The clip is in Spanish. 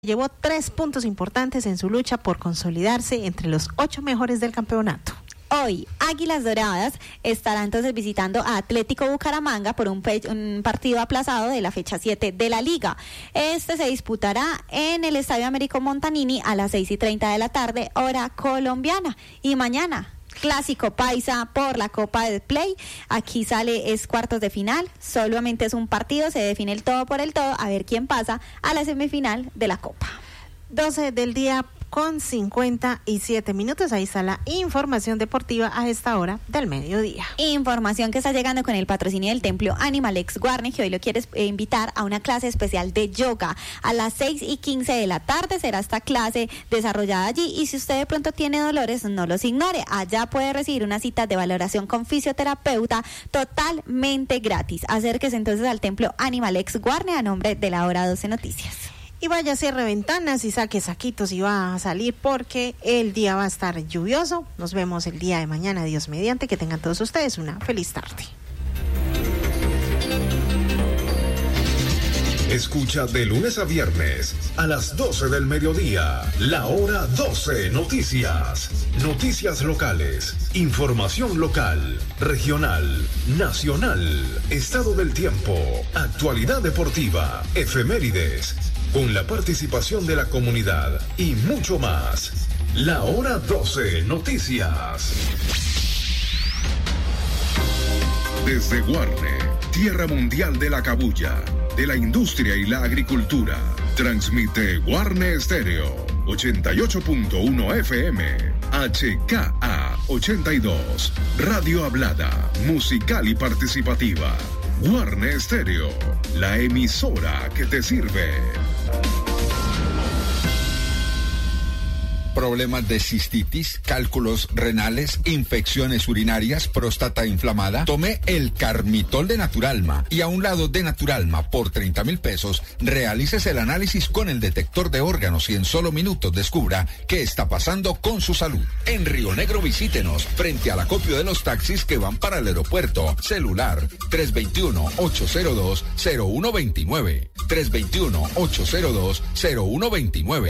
Llevó 3 puntos importantes en su lucha por consolidarse entre los 8 mejores del campeonato. Hoy, Águilas Doradas estará entonces visitando a Atlético Bucaramanga por un partido aplazado de la fecha 7 de la Liga. Este se disputará en el Estadio Américo Montanini a las 6:30 de la tarde, hora colombiana. Y mañana, Clásico Paisa por la Copa del Play. Aquí es cuartos de final, solamente es un partido, se define el todo por el todo, a ver quién pasa a la semifinal de la Copa. 12 del día con 57 minutos, ahí está la información deportiva a esta hora del mediodía. Información que está llegando con el patrocinio del Templo Animalex Guarne, que hoy lo quieres invitar a una clase especial de yoga a las 6:15 de la tarde, será esta clase desarrollada allí, y si usted de pronto tiene dolores, no los ignore, allá puede recibir una cita de valoración con fisioterapeuta totalmente gratis. Acérquese entonces al Templo Animalex Guarne a nombre de la Hora 12 Noticias. Y vaya, cierre ventanas y saque saquitos y va a salir porque el día va a estar lluvioso. Nos vemos el día de mañana, Dios mediante. Que tengan todos ustedes una feliz tarde. Escucha de lunes a viernes a las 12 del mediodía, la Hora 12 Noticias. Noticias locales, información local, regional, nacional, estado del tiempo, actualidad deportiva, efemérides, con la participación de la comunidad y mucho más. La Hora 12 Noticias. Desde Guarne, tierra mundial de la cabuya, de la industria y la agricultura, transmite Guarne Estéreo, 88.1 FM, HKA 82, radio hablada, musical y participativa. Guarne Estéreo, la emisora que te sirve. Problemas de cistitis, cálculos renales, infecciones urinarias, próstata inflamada. Tome el Carmitol de Naturalma y a un lado de Naturalma por 30,000 pesos, realícese el análisis con el detector de órganos y en solo minutos descubra qué está pasando con su salud. En Río Negro visítenos frente al acopio de los taxis que van para el aeropuerto. Celular 321-802-0129. 321-802-0129.